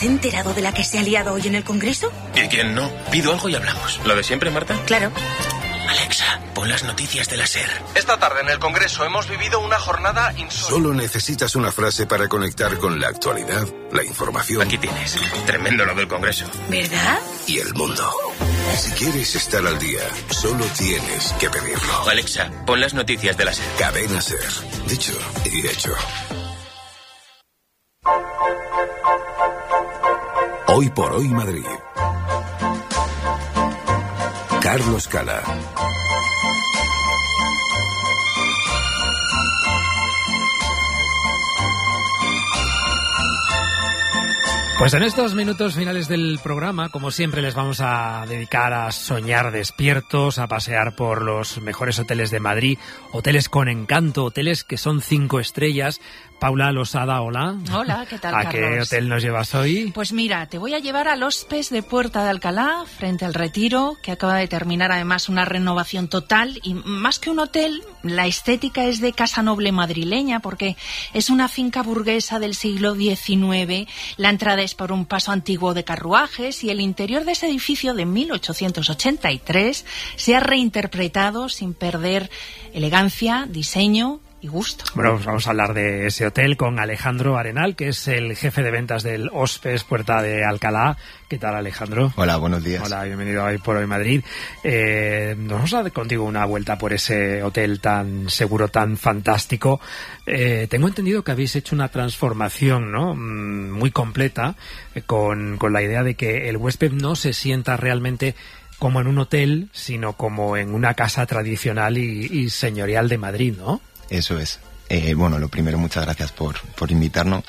has enterado de la que se ha liado hoy en el Congreso? ¿Y quién no? Pido algo y hablamos. ¿Lo de siempre, Marta? Claro. Alexa, pon las noticias de la SER. Esta tarde en el Congreso hemos vivido una jornada insólita. Solo necesitas una frase para conectar con la actualidad, la información. Aquí tienes. Tremendo lo del Congreso. ¿Verdad? Y el mundo. Si quieres estar al día, solo tienes que pedirlo. Alexa, pon las noticias de la SER. Cadena SER. Dicho y hecho. Hoy por hoy Madrid. Carlos Cala. Pues en estos minutos finales del programa, como siempre, les vamos a dedicar a soñar despiertos, a pasear por los mejores hoteles de Madrid, hoteles con encanto, hoteles que son 5 estrellas. Paula Losada, hola. Hola, ¿qué tal, ¿A Carlos? qué hotel nos llevas hoy? Pues mira, te voy a llevar al Hospes de Puerta de Alcalá, frente al Retiro, que acaba de terminar además una renovación total. Y más que un hotel, la estética es de casa noble madrileña, porque es una finca burguesa del siglo XIX. La entrada es por un paso antiguo de carruajes y el interior de ese edificio de 1883 se ha reinterpretado sin perder elegancia, diseño y gusto. Bueno, pues vamos a hablar de ese hotel con Alejandro Arenal, que es el jefe de ventas del Hospes Puerta de Alcalá. ¿Qué tal, Alejandro? Hola, buenos días. Hola, bienvenido a Hoy por Hoy Madrid. Nos vamos a dar contigo una vuelta por ese hotel tan seguro, tan fantástico. Tengo entendido que habéis hecho una transformación, ¿no?, muy completa, con la idea de que el huésped no se sienta realmente como en un hotel, sino como en una casa tradicional y señorial de Madrid, ¿no? Eso es. Bueno, lo primero, muchas gracias por invitarnos.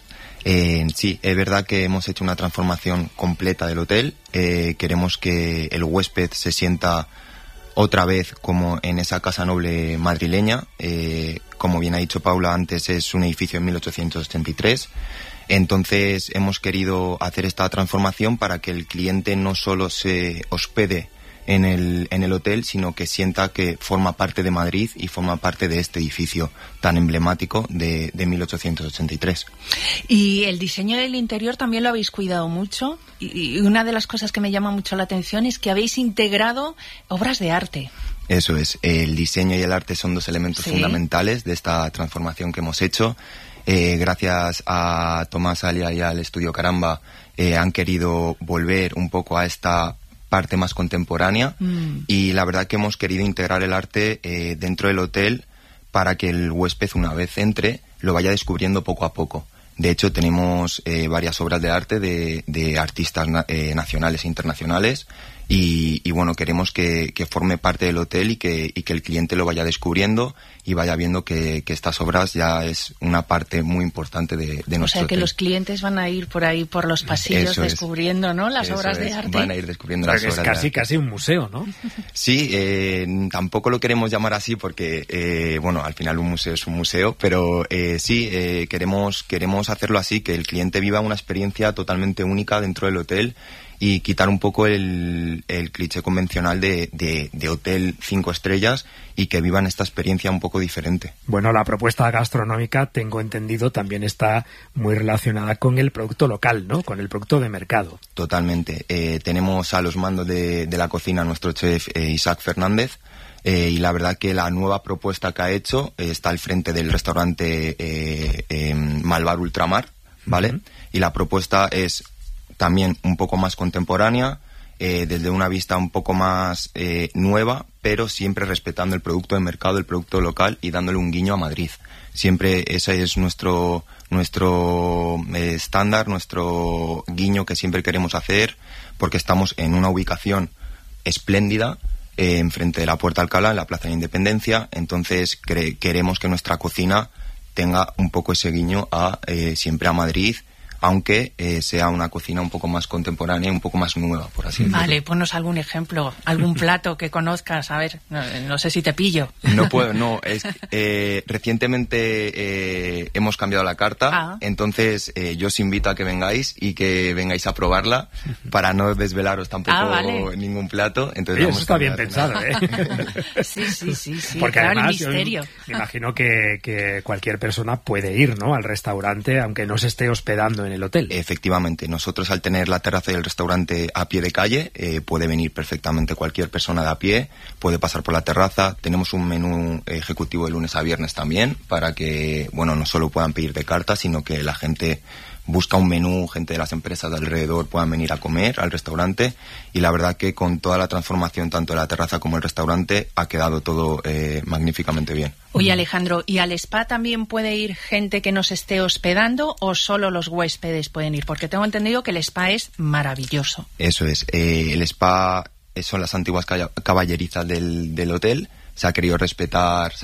Sí, es verdad que hemos hecho una transformación completa del hotel. Queremos que el huésped se sienta otra vez como en esa casa noble madrileña. Como bien ha dicho Paula antes, es un edificio en 1883. Entonces hemos querido hacer esta transformación para que el cliente no solo se hospede en el hotel, sino que sienta que forma parte de Madrid y forma parte de este edificio tan emblemático de 1883. Y el diseño del interior también lo habéis cuidado mucho, y una de las cosas que me llama mucho la atención es que habéis integrado obras de arte. Eso es, el diseño y el arte son dos elementos fundamentales de esta transformación que hemos hecho. Gracias a Tomás Alia y al Estudio Caramba han querido volver un poco a esta parte más contemporánea y la verdad que hemos querido integrar el arte dentro del hotel para que el huésped, una vez entre, lo vaya descubriendo poco a poco. De hecho, tenemos varias obras de arte de artistas nacionales e internacionales y bueno, queremos que forme parte del hotel y que el cliente lo vaya descubriendo y vaya viendo que estas obras ya es una parte muy importante de nuestro hotel. O sea, que los clientes van a ir por ahí, por los pasillos, descubriendo, ¿no?, las obras de arte. Van a ir descubriendo las obras de arte. Es casi un museo, ¿no? Sí, tampoco lo queremos llamar así porque, bueno, al final un museo es un museo, pero sí, queremos hacerlo así, que el cliente viva una experiencia totalmente única dentro del hotel y quitar un poco el cliché convencional de hotel 5 estrellas y que vivan esta experiencia un poco diferente. Bueno, la propuesta gastronómica, tengo entendido, también está muy relacionada con el producto local, ¿no?, con el producto de mercado. Totalmente. Tenemos a los mandos de la cocina nuestro chef Isaac Fernández, y la verdad que la nueva propuesta que ha hecho está al frente del restaurante Malvar Ultramar, ¿vale? Y la propuesta es también un poco más contemporánea, desde una vista un poco más nueva, pero siempre respetando el producto de mercado, el producto local y dándole un guiño a Madrid. Siempre ese es nuestro estándar, nuestro guiño que siempre queremos hacer, porque estamos en una ubicación espléndida, enfrente de la Puerta Alcalá, en la Plaza de la Independencia. Entonces queremos que nuestra cocina tenga un poco ese guiño siempre a Madrid, aunque sea una cocina un poco más contemporánea y un poco más nueva, por así decirlo. Vale, ponnos algún ejemplo, algún plato que conozcas, a ver, no sé si te pillo. No puedo, no, recientemente hemos cambiado la carta, entonces yo os invito a que vengáis y que vengáis a probarla para no desvelaros tampoco ningún plato. Entonces eso está bien pensado, ¿eh? Sí, porque claro, además misterio. Me imagino que cualquier persona puede ir, ¿no?, al restaurante, aunque no se esté hospedando en en el hotel. Efectivamente, nosotros al tener la terraza y el restaurante a pie de calle, puede venir perfectamente cualquier persona de a pie, puede pasar por la terraza. Tenemos un menú ejecutivo de lunes a viernes también, para que, bueno, no solo puedan pedir de carta, sino que la gente busca un menú, gente de las empresas de alrededor puedan venir a comer al restaurante, y la verdad que con toda la transformación tanto de la terraza como el restaurante ha quedado todo magníficamente bien. Oye, Alejandro, ¿y al spa también puede ir gente que nos esté hospedando o solo los huéspedes pueden ir? Porque tengo entendido que el spa es maravilloso. Eso es, el spa son las antiguas caballerizas del hotel. Se ha querido respetar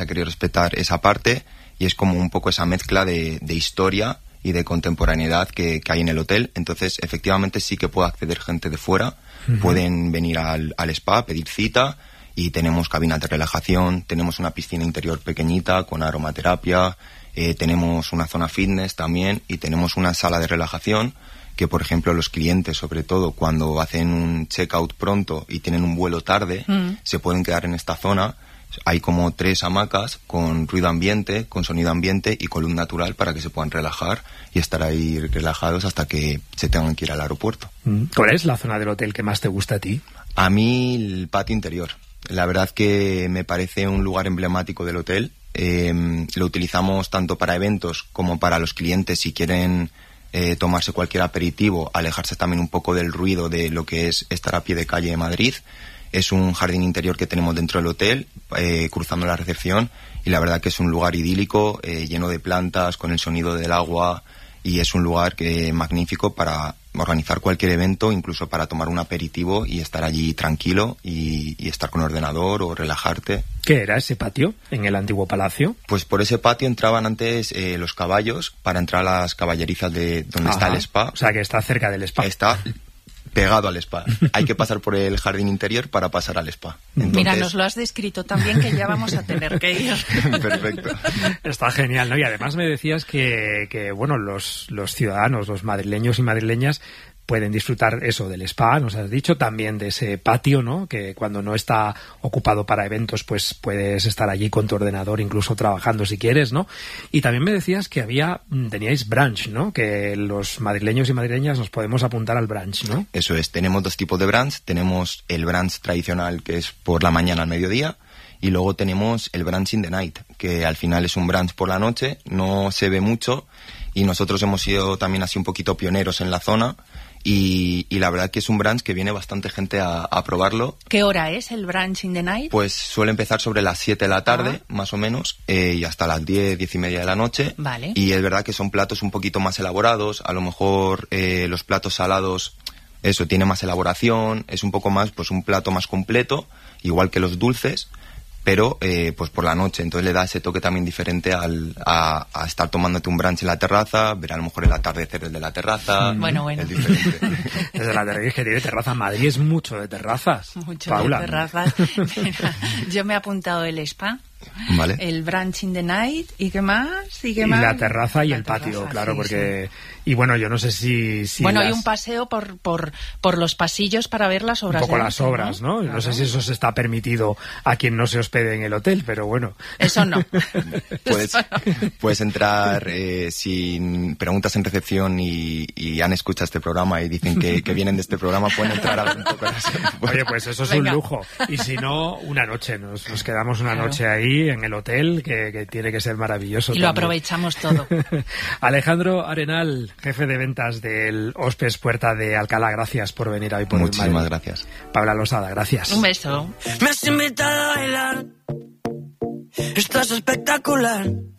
esa parte, y es como un poco esa mezcla de historia y de contemporaneidad que hay en el hotel. Entonces, efectivamente, sí que puede acceder gente de fuera. Pueden venir al spa, pedir cita, y tenemos cabinas de relajación, tenemos una piscina interior pequeñita con aromaterapia, tenemos una zona fitness también, y tenemos una sala de relajación que, por ejemplo, los clientes, sobre todo cuando hacen un check-out pronto y tienen un vuelo tarde, se pueden quedar en esta zona. Hay como 3 hamacas con ruido ambiente, con sonido ambiente y con luz natural para que se puedan relajar y estar ahí relajados hasta que se tengan que ir al aeropuerto. ¿Cuál es la zona del hotel que más te gusta a ti? A mí el patio interior. La verdad que me parece un lugar emblemático del hotel. Lo utilizamos tanto para eventos como para los clientes si quieren tomarse cualquier aperitivo, alejarse también un poco del ruido de lo que es estar a pie de calle de Madrid. Es un jardín interior que tenemos dentro del hotel, cruzando la recepción, y la verdad que es un lugar idílico, lleno de plantas, con el sonido del agua, y es un lugar magnífico para organizar cualquier evento, incluso para tomar un aperitivo y estar allí tranquilo y estar con ordenador o relajarte. ¿Qué era ese patio en el antiguo palacio? Pues por ese patio entraban antes los caballos para entrar a las caballerizas de donde está el spa. O sea, que está cerca del spa. Está pegado al spa. Hay que pasar por el jardín interior para pasar al spa. Entonces... Mira, nos lo has descrito también, que ya vamos a tener que ir. Perfecto. Está genial, ¿no? Y además me decías que bueno, los ciudadanos, los madrileños y madrileñas pueden disfrutar eso del spa, nos has dicho, también de ese patio, ¿no? Que cuando no está ocupado para eventos, pues puedes estar allí con tu ordenador, incluso trabajando si quieres, ¿no? Y también me decías que teníais brunch, ¿no? Que los madrileños y madrileñas nos podemos apuntar al brunch, ¿no? Eso es, tenemos 2 tipos de brunch. Tenemos el brunch tradicional, que es por la mañana al mediodía, y luego tenemos el brunch in the night, que al final es un brunch por la noche, no se ve mucho, y nosotros hemos sido también así un poquito pioneros en la zona. Y la verdad que es un brunch que viene bastante gente a probarlo. ¿Qué hora es el brunch in the night? Pues suele empezar sobre las 7 de la tarde, más o menos, y hasta las 10, 10 y media de la noche. Vale. Y es verdad que son platos un poquito más elaborados. A lo mejor los platos salados, eso, tiene más elaboración. Es un poco más, pues un plato más completo, igual que los dulces, pero pues por la noche. Entonces le da ese toque también diferente a estar tomándote un brunch en la terraza, ver a lo mejor el atardecer desde la terraza. Bueno. Es diferente. Desde la terraza, que tiene terraza. Madrid es mucho de terrazas. Mucho Paula. de terrazas. Mira, yo me he apuntado el spa. Vale. El brunch in the night. ¿Y qué más? ¿Y la terraza y el patio, claro, sí, porque... Sí. Y bueno, yo no sé si bueno, hay un paseo por los pasillos para ver las obras. Un poco las obras, ¿no? Claro. No sé si eso se está permitido a quien no se hospede en el hotel, pero bueno. Eso no. Puedes entrar si preguntas en recepción y han escuchado este programa y dicen que vienen de este programa, pueden entrar a ver un poco las... Oye, pues eso es un lujo. Y si no, una noche. Nos quedamos una noche ahí en el hotel, que tiene que ser maravilloso. Y lo aprovechamos todo. Alejandro Arenal, jefe de ventas del Hospes Puerta de Alcalá, gracias por venir hoy por Muchísimas gracias. Paula Losada, gracias. Un beso. Me has invitado a bailar, estás espectacular.